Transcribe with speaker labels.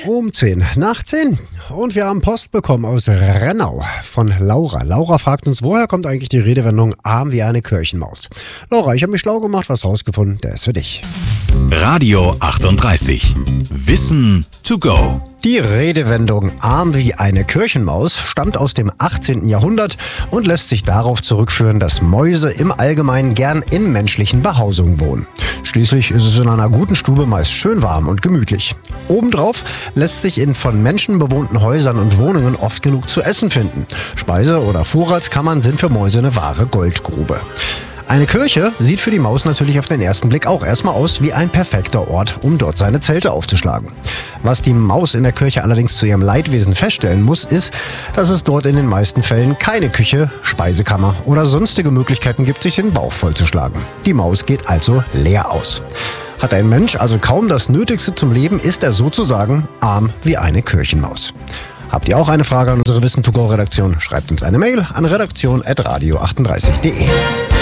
Speaker 1: Um 10 nach 10. Und wir haben Post bekommen aus Rennau von Laura. Laura fragt uns, woher kommt eigentlich die Redewendung arm wie eine Kirchenmaus? Laura, ich habe mich schlau gemacht, was rausgefunden, der ist für dich.
Speaker 2: Radio 38. Wissen to go.
Speaker 1: Die Redewendung arm wie eine Kirchenmaus stammt aus dem 18. Jahrhundert und lässt sich darauf zurückführen, dass Mäuse im Allgemeinen gern in menschlichen Behausungen wohnen. Schließlich ist es in einer guten Stube meist schön warm und gemütlich. Obendrauf lässt sich in von Menschen bewohnten Häusern und Wohnungen oft genug zu essen finden. Speise- oder Vorratskammern sind für Mäuse eine wahre Goldgrube. Eine Kirche sieht für die Maus natürlich auf den ersten Blick auch erstmal aus wie ein perfekter Ort, um dort seine Zelte aufzuschlagen. Was die Maus in der Kirche allerdings zu ihrem Leidwesen feststellen muss, ist, dass es dort in den meisten Fällen keine Küche, Speisekammer oder sonstige Möglichkeiten gibt, sich den Bauch vollzuschlagen. Die Maus geht also leer aus. Hat ein Mensch also kaum das Nötigste zum Leben, ist er sozusagen arm wie eine Kirchenmaus. Habt ihr auch eine Frage an unsere Wissen-to-go-Redaktion? Schreibt uns eine Mail an redaktion@radio38.de.